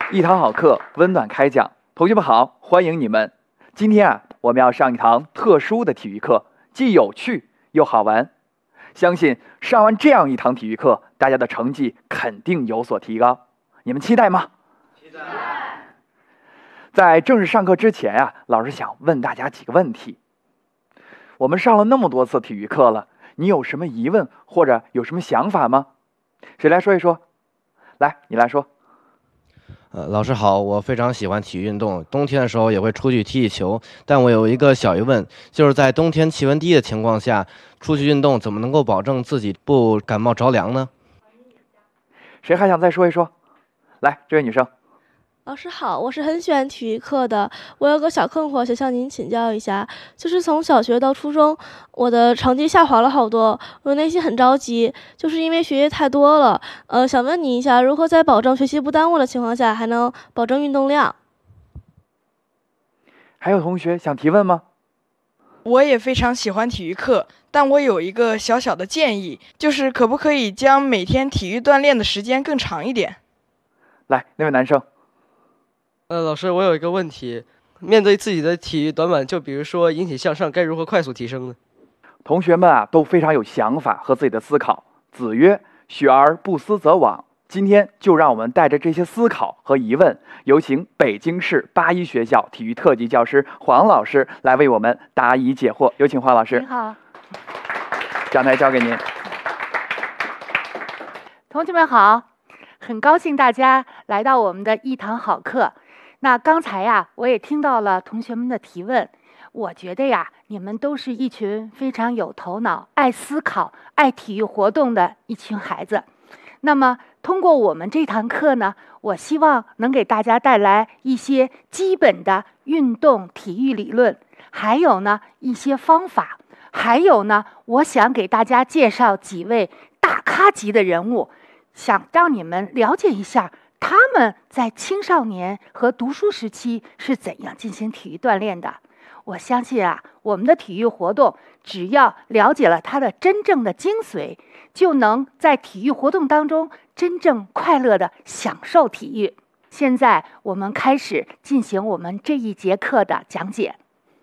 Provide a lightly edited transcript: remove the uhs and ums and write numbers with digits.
一堂好课，温暖开讲。同学们好，欢迎你们。今天我们要上一堂特殊的体育课，既有趣又好玩。相信上完这样一堂体育课，大家的成绩肯定有所提高。你们期待吗？ 期待。 在正式上课之前老师想问大家几个问题。我们上了那么多次体育课了，你有什么疑问或者有什么想法吗？谁来说一说？来，你来说。 老师好，我非常喜欢体育运动，冬天的时候也会出去踢踢球。但我有一个小疑问，就是在冬天气温低的情况下，出去运动怎么能够保证自己不感冒着凉呢？ 谁还想再说一说？来，这位女生。 老师好，我是很喜欢体育课的。我有个小困惑，想向您请教一下，就是从小学到初中，我的成绩下滑了好多，我内心很着急，就是因为学业太多了。想问你一下，如何在保证学习不耽误的情况下，还能保证运动量？ 还有同学想提问吗？ 我也非常喜欢体育课，但我有一个小小的建议，就是可不可以将每天体育锻炼的时间更长一点？ 来，那位男生。 老师，我有一个问题，面对自己的体育短板，就比如说引体向上，该如何快速提升呢？ 同学们都非常有想法和自己的思考。子曰：“学而不思则罔。”今天就让我们带着这些思考和疑问，有请北京市八一学校体育特级教师黄老师来为我们答疑解惑。有请黄老师。 您好， 讲台交给您。 同学们好，很高兴大家来到我们的一堂好课。那刚才我也听到了同学们的提问，我觉得你们都是一群非常有头脑、爱思考、爱体育活动的一群孩子。那么通过我们这堂课呢，我希望能给大家带来一些基本的运动体育理论，还有呢一些方法，还有呢我想给大家介绍几位大咖级的人物，想让你们了解一下他们在青少年和读书时期是怎样进行体育锻炼的。我相信我们的体育活动只要了解了它的真正的精髓，就能在体育活动当中真正快乐地享受体育。现在我们开始进行我们这一节课的讲解。